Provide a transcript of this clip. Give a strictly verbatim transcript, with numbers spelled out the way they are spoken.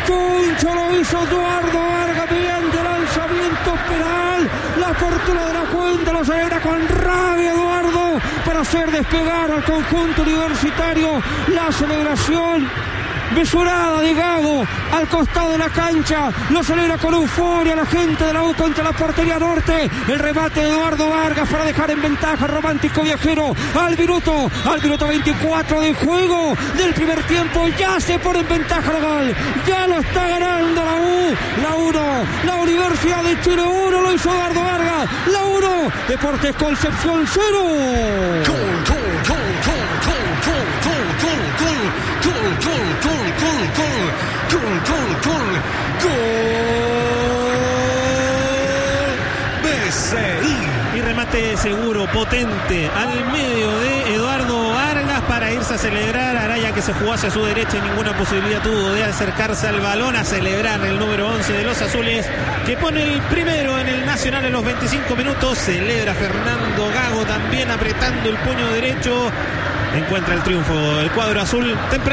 Chuncho lo hizo Eduardo Vargas mediante lanzamiento penal. La apertura de la cuenta lo celebra con rabia Eduardo para hacer despegar al conjunto universitario. La celebración mesurada de Gago al costado de la cancha, lo celebra con euforia la gente de la U contra la portería norte. El remate de Eduardo Vargas para dejar en ventaja Romántico Viajero al minuto, al minuto veinticuatro de juego del primer tiempo. Ya se pone en ventaja la gol, ya lo está ganando la U, la uno, la Universidad de Chile uno, lo hizo Eduardo Vargas, la uno, Deportes Concepción cero. Gol, gol, gol, gol, gol, gol, gol, gol, gol, gol, gol, gol, gol, gol, gol, gol, B C I. Y remate seguro, potente, al medio de Eduardo Vargas para irse a celebrar. Araya, que se jugó hacia su derecha y ninguna posibilidad tuvo de acercarse al balón, a celebrar el número once de los azules, que pone el primero en el Nacional en los veinticinco minutos. Celebra Fernando Gago también apretando el puño derecho. Encuentra el triunfo el cuadro azul temprano.